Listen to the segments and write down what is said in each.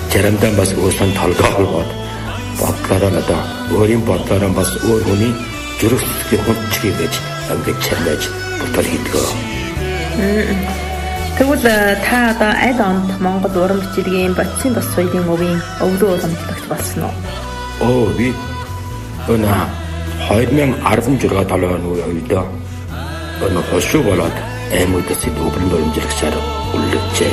Заримдаа бас өөрсдөө толгой болгоод бодлороо одоо өөрийн бодлороо бас өөр хүний зүрх сэтгэлийн хүнчгийг гэж ингэж чамлаж бодол хийдэг. Тэгвэл та одоо аль онд Монгол уран бичилгийн бодисын бос соёлын өвийн өвлөө уламжлагч болсон уу? Би 2016 оны үед хошуу болоод аймагаас өвлөн уламжлагчаар үлджээ.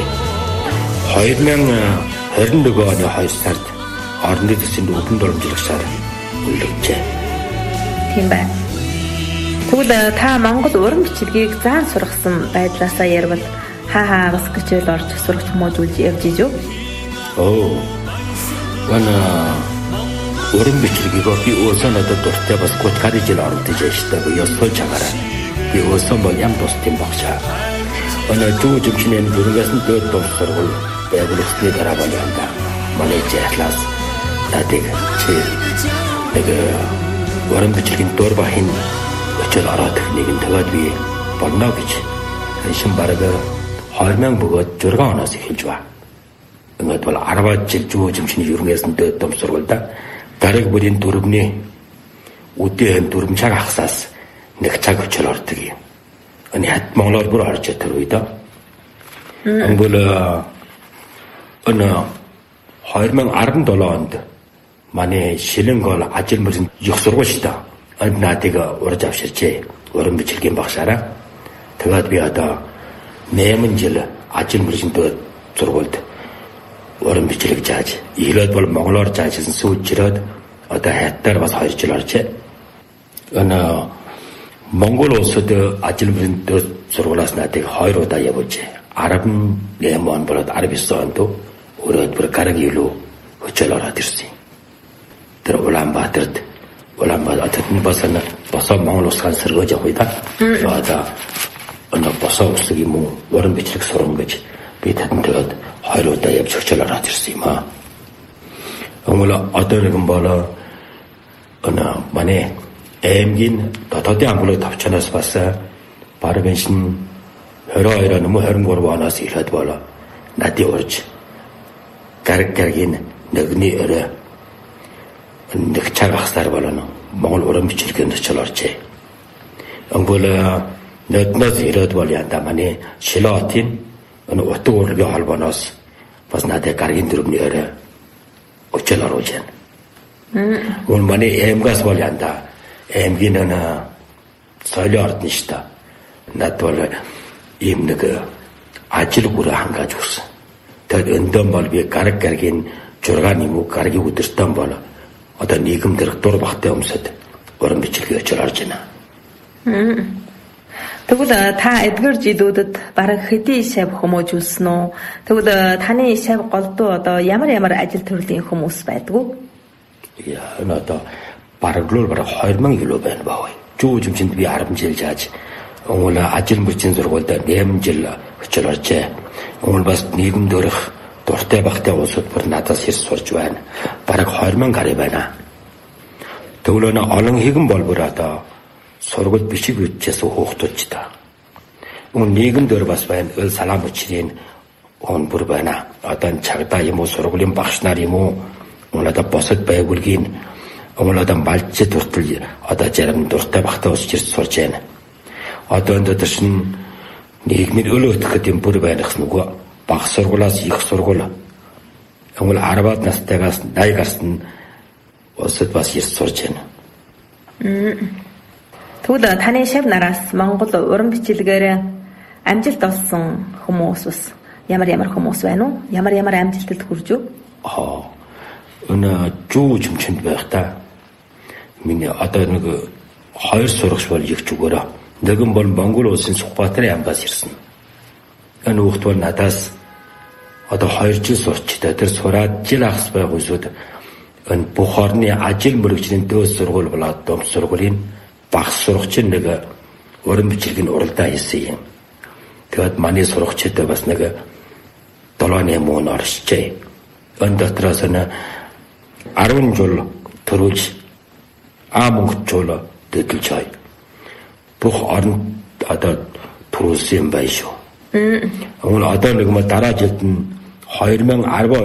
2021 оны 2 сард орны төсөнд өвлөн уламжлагчаар үлджээ. Тийм байна. Тэгвэл та Монгол уран бичилгээг заан сургасан байдлаасаа ярил хаагас гिचэл орж сурагч хүмүүжүүлж явж ийж үү? Уран бичилгээг би өөрсдөө надад дуртай бас 30 гаруй жил оролдож ажилладаг. Ёстой чагараа. Би өөрсдөө бол ям тусдсан багшаа. Зүү жимчнээ дөрвөөс нь дээд тус сургууль байгуулагдсны дараа бол юм да. Манай жаатлаас надад уран бичилгээний дор бахин очил ороод нэг нь тэгээд би болно гэж шин бараг 2000 бөгөөд 6 оноос эхэлж ба. Ингээд бол 10 жил зүү жимчний ерөнхийдөө дээд тус сургуульда дараг бүрийн дөрөвний үдийн дөрвөн цаг хагасаас нэг цаг очил ордог юм. Хат Монголоор бүр орж тэр үед. Ангол 2017 онд манай Шилэнгол ажил мөрөнд их сургуультай надыг урьж авчирчээ. Уран бичилгээний багшаараа. Тэгээд би одоо 8 жил ажил мөрөнд сургуульд уран бичилгээ зааж, ирээд бол монголоор заажсэн сүйжрээд одоо хаттаар бас 2 жил оржээ. Монгол улсад ажил мөрөнд сургуулиас надыг 2 удаа явуулжээ. 18 он болоод 19 онд өрөөд бүр гараг илүү очил ороод ирсэн. Тэр Улаанбаатарт босоо Монгол улсаас сэргөөж явах үед одоо босоо улсыг юм уу уран бичлэг сурам гэж би татантай 2 удаа явж очил ороод ирсэн юм аа. Одоо нэгэн болоо манай аймгийн дотоодын амглыг тавчанаас бас баруун шин 22 он 23 оноос ихэд болоо надад урьж гаргийн нэгний өрөө нэг цаг хасаар болоно Монгол уран бичилгээнд очил оржээ. Нэгнээс ирээд бол янда манай Шилоотын утга урлагийн холбооноос бас надад гаргийн дөрөвний өрөө очил оруулж байна. Манай аймгаас бол янда аймгийн соёлын ордон шүү дээ. Надад бол ийм нэг ажил бүрээ хангааж өгсөн. Тэгээд өндөн бол би гаргийн 6 юм уу гаргийн өдөртөн бол одоо нийгэм дэрх дур бахтай өмсөд уран бичилгээ очил орж байна. Тэгвэл та эдгээр жилүүдэд бараг хэдий шав хүмүүжүүлсэн үү? Тэгвэл таны шав голдуу одоо ямар ажил төрлийн хүмүүс байдгүй? Одоо бараг 2000 илүү байна баа. Зүү жимчэнд би 10 жил зааж ажил мөрчийн сургуульд 8 жил очил оржээ. Бас нийгэм дөрх дуртай бахтай улсууд бүр надаас ирж сурж байна. Бараг 2000 гаруй байна. Тэгвэл олон хэгэн бол бүр одоо сургууль бичиг бичсэн хүүхдүүд та. Нийгэм дөр бас байна. Салам өчрийн бүр байна. Одоо чагдаа юм уу сургуулийн багш нар юм уу? Одоо босод байгуулгийн одоо малчид хүртэл одоо зарим дуртай бахтай усч ирж сурж байна. Одоо энэ дэшин нийгмийн өлөөтгөхөд юм бүр байх нүгөө бага сургуулаас их сургууль 10-аад настайгаас 80 гарсан улсад бас ирж сурж байна. Тэгвэл таны шав нараас Монгол уран бичилгээр амжилт олсон хүмүүс бас ямар хүмүүс байна уу? Ямар амжилтад хүрж үү? Зүү жимчэнд байх та. Миний одоо нэг 2 сурагч бол их зүгээрээ. Нэгэн бол Монгол улсын Сүхбаатарын аймгаас ирсэн. Энэ хүүхд бол надаас одоо 2 жил сурчтай. Тэр сураад жил ахс байх үсүүд энэ бүх орны ажил мөрөгчлийн дөөс сургууль болоод дом сургуулийн багш сурагчин нэг уран бичилгээний уралдаан хийсэн юм. Тэгээд манай сурагчдаа бас нэг 7-8 он оршижээ. Энэ дотроос нь 10 жил төрүүлж Монгол дэдэлж хай. Бүх орнд одоо төрүүлсэн юм байна шүү. Одоо нэг дараажилд нь 2010